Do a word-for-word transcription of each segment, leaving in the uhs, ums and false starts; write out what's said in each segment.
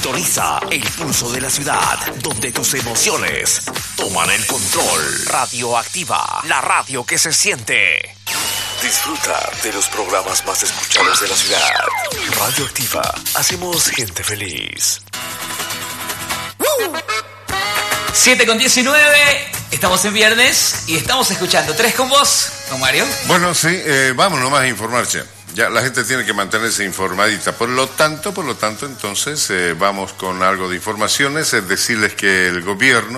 Sintoniza el pulso de la ciudad, donde tus emociones toman el control. Radioactiva, la radio que se siente. Disfruta de los programas más escuchados de la ciudad. Radioactiva, hacemos gente feliz. siete con diecinueve, estamos en viernes y estamos escuchando Tres con Vos, ¿no, Mario? Bueno, sí, eh, vamos nomás a informarse. Ya la gente tiene que mantenerse informadita. Por lo tanto, por lo tanto, entonces eh, vamos con algo de informaciones. Es decirles que el gobierno,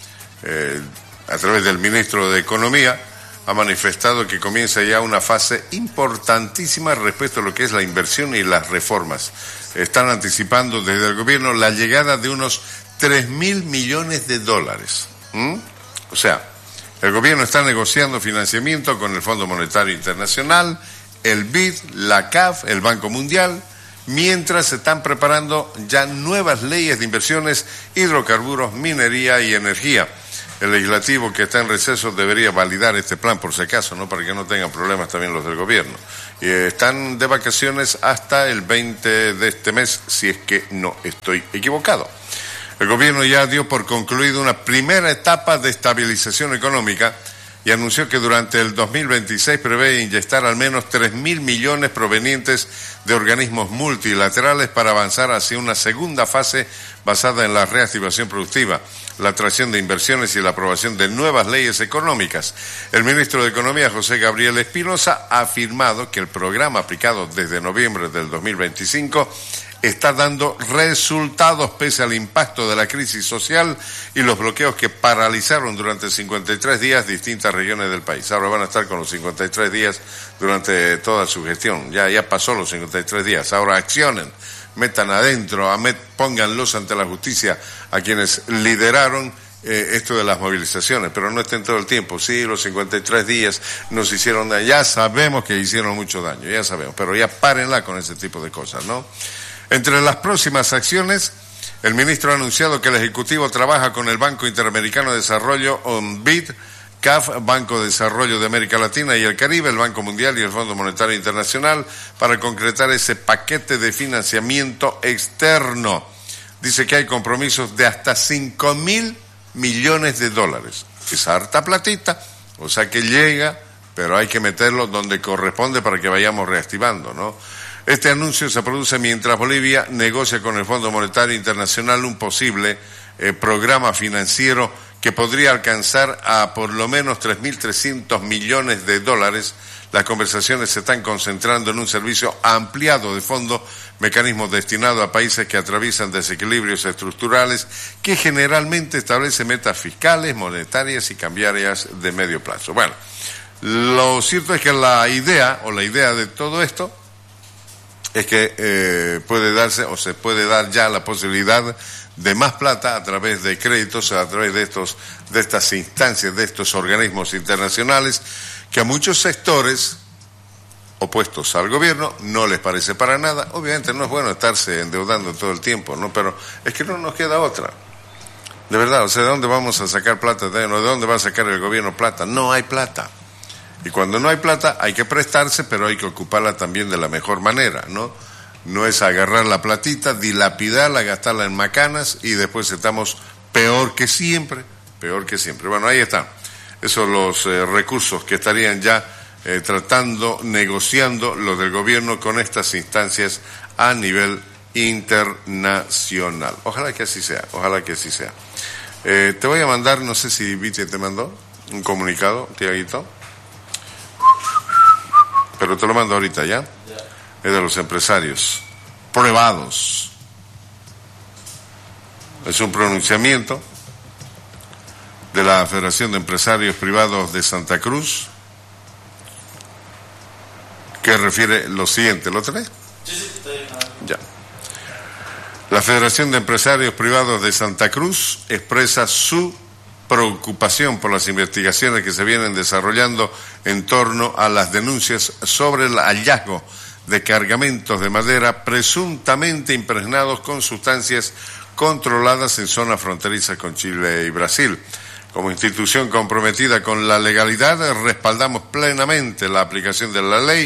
eh, a través del ministro de Economía, ha manifestado que comienza ya una fase importantísima respecto a lo que es la inversión y las reformas. Están anticipando desde el gobierno la llegada de unos tres mil millones de dólares. ¿Mm? O sea, el gobierno está negociando financiamiento con el Fondo Monetario Internacional, el B I D, la C A F, el Banco Mundial, mientras se están preparando ya nuevas leyes de inversiones, hidrocarburos, minería y energía. El legislativo que está en receso debería validar este plan por si acaso, ¿no? Para que no tengan problemas también los del gobierno. Y están de vacaciones hasta el veinte de este mes, si es que no estoy equivocado. El gobierno ya dio por concluido una primera etapa de estabilización económica y anunció que durante el dos mil veintiséis prevé inyectar al menos tres mil millones provenientes de organismos multilaterales para avanzar hacia una segunda fase basada en la reactivación productiva, la atracción de inversiones y la aprobación de nuevas leyes económicas. El ministro de Economía, José Gabriel Espinosa, ha afirmado que el programa aplicado desde noviembre del dos mil veinticinco está dando resultados pese al impacto de la crisis social y los bloqueos que paralizaron durante cincuenta y tres días distintas regiones del país. Ahora van a estar con los cincuenta y tres días durante toda su gestión. Ya, ya pasó los cincuenta y tres días. Ahora accionen, metan adentro, a met, pónganlos ante la justicia a quienes lideraron eh, esto de las movilizaciones, pero no estén todo el tiempo. Sí, los cincuenta y tres días nos hicieron daño. Ya sabemos que hicieron mucho daño, ya sabemos, pero ya párenla con ese tipo de cosas, ¿no? Entre las próximas acciones, el ministro ha anunciado que el Ejecutivo trabaja con el Banco Interamericano de Desarrollo, B I D, C A F, Banco de Desarrollo de América Latina y el Caribe, el Banco Mundial y el Fondo Monetario Internacional para concretar ese paquete de financiamiento externo. Dice que hay compromisos de hasta cinco mil millones de dólares. Es harta platita, o sea que llega, pero hay que meterlo donde corresponde para que vayamos reactivando, ¿no? Este anuncio se produce mientras Bolivia negocia con el Fondo Monetario Internacional un posible eh, programa financiero que podría alcanzar a por lo menos tres mil trescientos millones de dólares. Las conversaciones se están concentrando en un servicio ampliado de fondos, mecanismos destinados a países que atraviesan desequilibrios estructurales que generalmente establecen metas fiscales, monetarias y cambiarias de medio plazo. Bueno, lo cierto es que la idea o la idea de todo esto es que eh, puede darse o se puede dar ya la posibilidad de más plata a través de créditos, a través de estos, de estas instancias, de estos organismos internacionales, que a muchos sectores opuestos al gobierno no les parece para nada. Obviamente no es bueno estarse endeudando todo el tiempo, ¿no? Pero es que no nos queda otra. De verdad, o sea, ¿de dónde vamos a sacar plata? ¿De dónde va a sacar el gobierno plata? No hay plata. Y cuando no hay plata hay que prestarse, pero hay que ocuparla también de la mejor manera, ¿no? No es agarrar la platita, dilapidarla, gastarla en macanas y después estamos peor que siempre, peor que siempre. Bueno, ahí están. Esos son los eh, recursos que estarían ya eh, tratando, negociando los del gobierno con estas instancias a nivel internacional. Ojalá que así sea, ojalá que así sea. Eh, te voy a mandar, no sé si Vite te mandó un comunicado, Tiaguito. Pero te lo mando ahorita, ¿ya? Yeah. Es de los empresarios privados. Es un pronunciamiento de la Federación de Empresarios Privados de Santa Cruz que refiere lo siguiente. ¿Lo tenés? Sí, sí, está bien. Ya. La Federación de Empresarios Privados de Santa Cruz expresa su preocupación por las investigaciones que se vienen desarrollando en torno a las denuncias sobre el hallazgo de cargamentos de madera presuntamente impregnados con sustancias controladas en zona fronteriza con Chile y Brasil. Como institución comprometida con la legalidad, respaldamos plenamente la aplicación de la ley,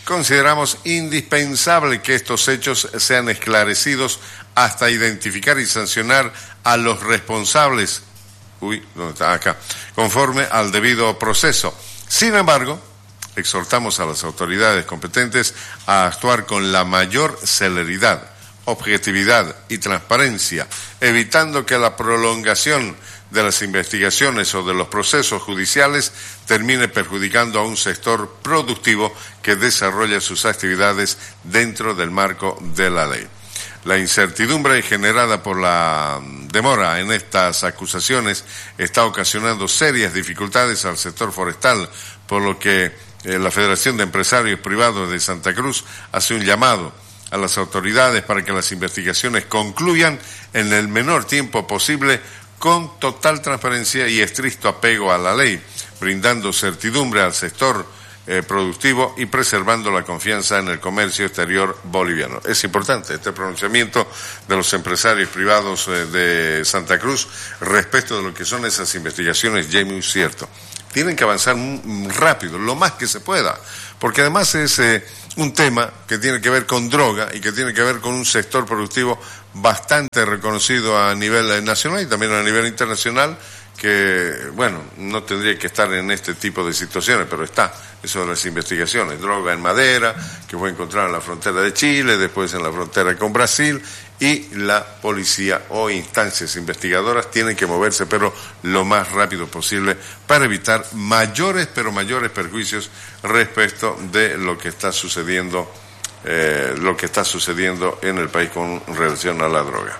consideramos indispensable que estos hechos sean esclarecidos hasta identificar y sancionar a los responsables, uy, ¿dónde está? Acá, conforme al debido proceso. Sin embargo, exhortamos a las autoridades competentes a actuar con la mayor celeridad, objetividad y transparencia, evitando que la prolongación de las investigaciones o de los procesos judiciales termine perjudicando a un sector productivo que desarrolla sus actividades dentro del marco de la ley. La incertidumbre generada por la demora en estas acusaciones está ocasionando serias dificultades al sector forestal, por lo que eh, la Federación de Empresarios Privados de Santa Cruz hace un llamado a las autoridades para que las investigaciones concluyan en el menor tiempo posible, con total transparencia y estricto apego a la ley, brindando certidumbre al sector eh, productivo y preservando la confianza en el comercio exterior boliviano. Es importante este pronunciamiento de los empresarios privados eh, de Santa Cruz respecto de lo que son esas investigaciones, ya muy cierto. Tienen que avanzar rápido, lo más que se pueda, porque además es eh, un tema que tiene que ver con droga y que tiene que ver con un sector productivo bastante reconocido a nivel nacional y también a nivel internacional, que, bueno, no tendría que estar en este tipo de situaciones, pero está eso de las investigaciones. Droga en madera, que fue encontrada en la frontera de Chile, después en la frontera con Brasil, y la policía o instancias investigadoras tienen que moverse, pero lo más rápido posible, para evitar mayores, pero mayores perjuicios respecto de lo que está sucediendo Eh, lo que está sucediendo en el país con relación a la droga.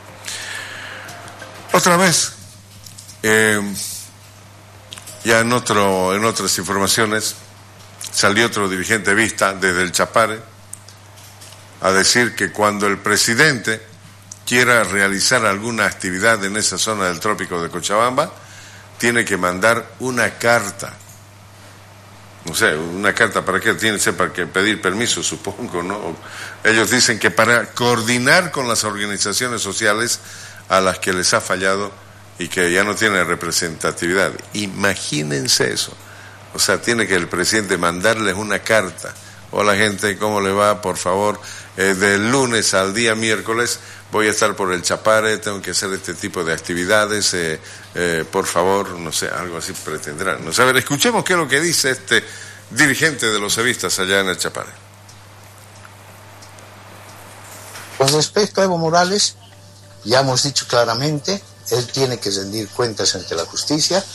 Otra vez, eh, ya en otro, en otras informaciones, salió otro dirigente vista desde el Chapare a decir que cuando el presidente quiera realizar alguna actividad en esa zona del trópico de Cochabamba, tiene que mandar una carta. No sé, una carta para qué, tiene que ser para que pedir permiso, supongo, ¿no? Ellos dicen que para coordinar con las organizaciones sociales a las que les ha fallado y que ya no tienen representatividad. Imagínense eso. O sea, tiene que el presidente mandarles una carta. Hola gente, ¿cómo le va? Por favor, eh, del lunes al día miércoles voy a estar por el Chapare, tengo que hacer este tipo de actividades, eh, eh, por favor, no sé, algo así pretendrán. No sé, a ver, escuchemos qué es lo que dice este dirigente de los evistas allá en el Chapare. Con respecto a Evo Morales, ya hemos dicho claramente, él tiene que rendir cuentas ante la justicia.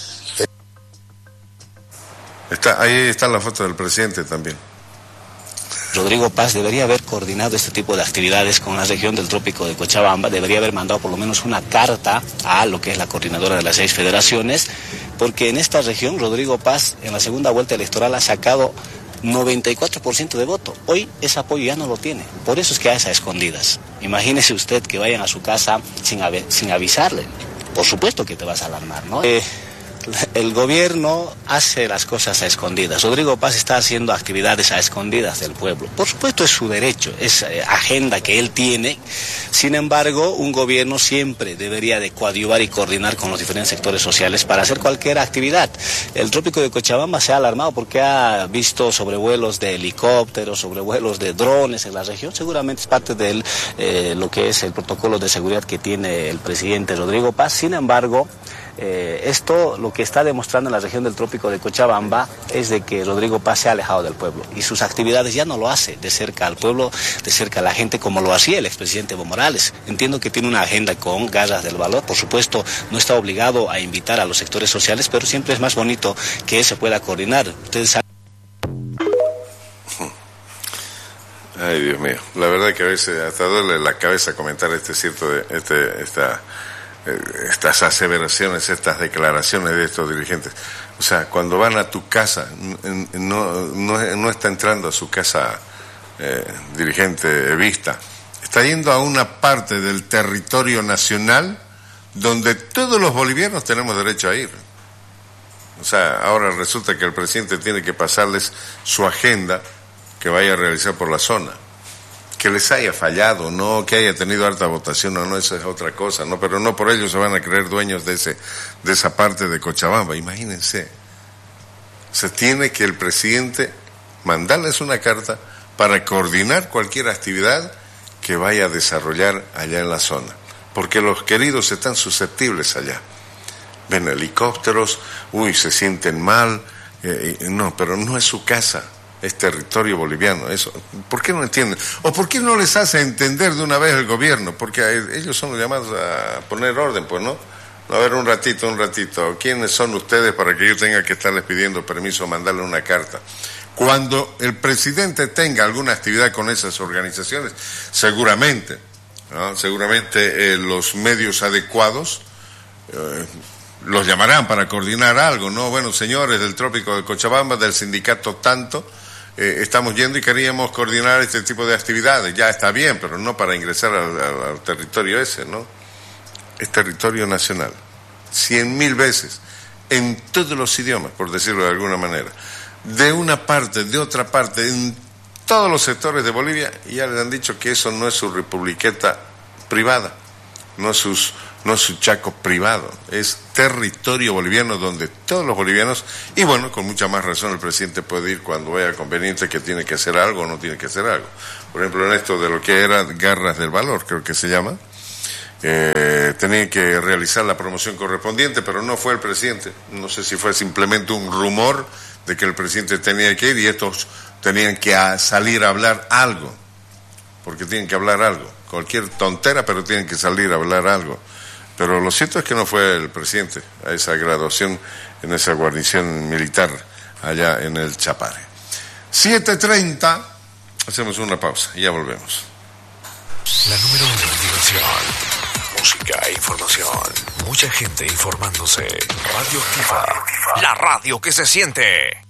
Está, ahí está la foto del presidente también. Rodrigo Paz debería haber coordinado este tipo de actividades con la región del trópico de Cochabamba, debería haber mandado por lo menos una carta a lo que es la coordinadora de las seis federaciones, porque en esta región Rodrigo Paz en la segunda vuelta electoral ha sacado noventa y cuatro por ciento de voto. Hoy ese apoyo ya no lo tiene, por eso es que hace a escondidas. Imagínese usted que vayan a su casa sin, sin avisarle, por supuesto que te vas a alarmar, ¿no? Eh, El gobierno hace las cosas a escondidas. Rodrigo Paz está haciendo actividades a escondidas del pueblo. Por supuesto es su derecho, es eh, agenda que él tiene. Sin embargo, un gobierno siempre debería de coadyuvar y coordinar con los diferentes sectores sociales para hacer cualquier actividad. El trópico de Cochabamba se ha alarmado porque ha visto sobrevuelos de helicópteros, sobrevuelos de drones en la región. Seguramente es parte de eh, lo que es el protocolo de seguridad que tiene el presidente Rodrigo Paz. Sin embargo, Eh, esto lo que está demostrando en la región del trópico de Cochabamba es de que Rodrigo Paz se ha alejado del pueblo y sus actividades ya no lo hace de cerca al pueblo, de cerca a la gente como lo hacía el expresidente Evo Morales. Entiendo que tiene una agenda con garras del valor, por supuesto no está obligado a invitar a los sectores sociales, pero siempre es más bonito que se pueda coordinar. Ustedes saben. Ay, Dios mío, la verdad que a veces hasta duele la cabeza comentar este cierto de este esta estas aseveraciones, estas declaraciones de estos dirigentes. O sea, cuando van a tu casa, no, no, no está entrando a su casa eh, dirigente evista, está yendo a una parte del territorio nacional donde todos los bolivianos tenemos derecho a ir. O sea, ahora resulta que el presidente tiene que pasarles su agenda que vaya a realizar por la zona. Que les haya fallado, no que haya tenido alta votación, no, no, eso es otra cosa, no, pero no por ello se van a creer dueños de ese, de esa parte de Cochabamba, imagínense. Se tiene que el presidente mandarles una carta para coordinar cualquier actividad que vaya a desarrollar allá en la zona, porque los queridos están susceptibles allá. Ven helicópteros, uy, se sienten mal, eh, no, pero no es su casa, es territorio boliviano, eso. ¿Por qué no entienden? ¿O por qué no les hace entender de una vez el gobierno? Porque ellos son los llamados a poner orden, pues, ¿no? A ver, un ratito, un ratito, ¿quiénes son ustedes para que yo tenga que estarles pidiendo permiso o mandarle una carta? Cuando el presidente tenga alguna actividad con esas organizaciones, seguramente, ¿no? Seguramente eh, los medios adecuados eh, los llamarán para coordinar algo, ¿no? Bueno, señores del Trópico de Cochabamba, del sindicato tanto, eh, estamos yendo y queríamos coordinar este tipo de actividades. Ya está bien, pero no para ingresar al, al, al territorio ese, ¿no? Es territorio nacional. Cien mil veces, en todos los idiomas, por decirlo de alguna manera. De una parte, de otra parte, en todos los sectores de Bolivia, ya les han dicho que eso no es su republiqueta privada, no es, sus, no es su chaco privado, es territorio boliviano donde todos los bolivianos, y bueno, con mucha más razón el presidente puede ir cuando vea conveniente que tiene que hacer algo o no tiene que hacer algo. Por ejemplo, en esto de lo que era Garras del Valor, creo que se llama, eh, tenía que realizar la promoción correspondiente, pero no fue el presidente. No sé si fue simplemente un rumor de que el presidente tenía que ir y estos tenían que a salir a hablar algo, porque tienen que hablar algo, cualquier tontera, pero tienen que salir a hablar algo. Pero lo cierto es que no fue el presidente a esa graduación en esa guarnición militar allá en el Chapare. siete treinta, hacemos una pausa y ya volvemos. La número uno en diversión, música e información. Mucha gente informándose. Radio Activa, la radio que se siente.